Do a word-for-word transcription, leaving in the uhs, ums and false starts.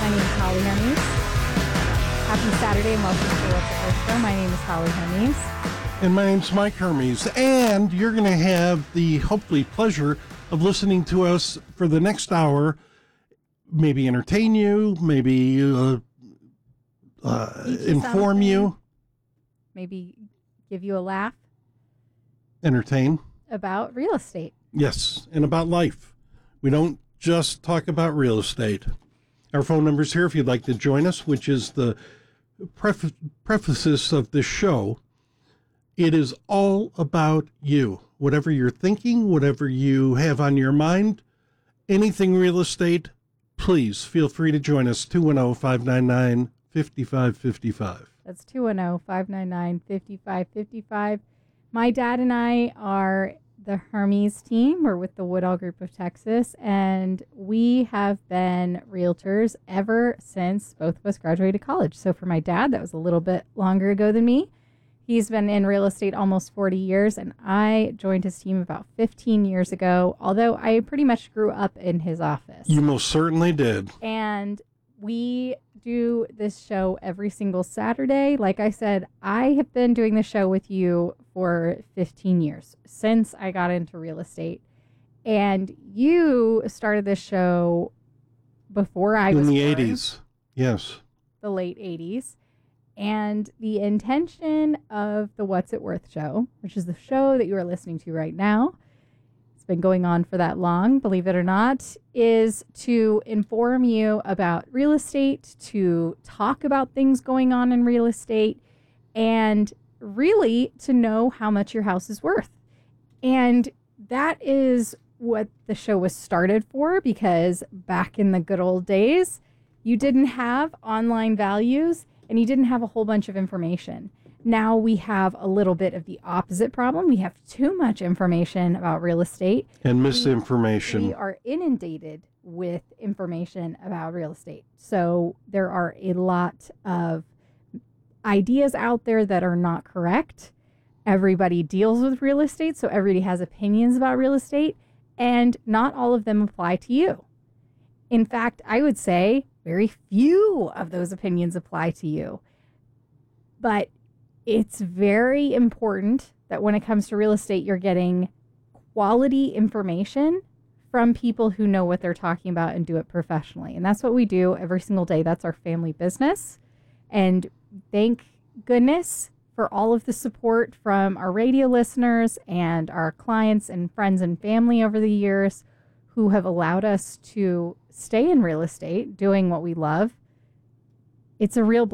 My name is Holly Hermes. Happy Saturday and welcome to the What's It Worth Show. My name is Holly Hermes. And my name's Mike Hermes. And you're going to have the, hopefully, pleasure of listening to us for the next hour. Maybe entertain you, maybe uh, uh, inform you. Maybe give you a laugh. Entertain. About real estate. Yes, and about life. We don't just talk about real estate. Our phone number's here if you'd like to join us, which is the pref- prefaces of this show. It is all about you. Whatever you're thinking, whatever you have on your mind, anything real estate, please feel free to join us. two one zero, five nine nine, five five five five. That's two one zero, five nine nine, five five five five. My dad and I are the Hermes team. We're with the Woodall Group of Texas, and we have been realtors ever since both of us graduated college. So for my dad, that was a little bit longer ago than me. He's been in real estate almost forty years, and I joined his team about fifteen years ago, although I pretty much grew up in his office. You most certainly did. And we do this show every single Saturday. Like I said, I have been doing the show with you for fifteen years, since I got into real estate. And you started this show before I in was the born, eighties. Yes. the late eighties. And the intention of the What's It Worth show, which is the show that you are listening to right now, it's been going on for that long, believe it or not, is to inform you about real estate, to talk about things going on in real estate, and really to know how much your house is worth. And that is what the show was started for, because back in the good old days, you didn't have online values and you didn't have a whole bunch of information. Now we have a little bit of the opposite problem. We have too much information about real estate. And misinformation. We, we are inundated with information about real estate. So there are a lot of ideas out there that are not correct. Everybody deals with real estate, so everybody has opinions about real estate, and not all of them apply to you. In fact, I would say very few of those opinions apply to you. But it's very important that when it comes to real estate, you're getting quality information from people who know what they're talking about and do it professionally. And that's what we do every single day. That's our family business. And thank goodness for all of the support from our radio listeners and our clients and friends and family over the years who have allowed us to stay in real estate doing what we love. It's a real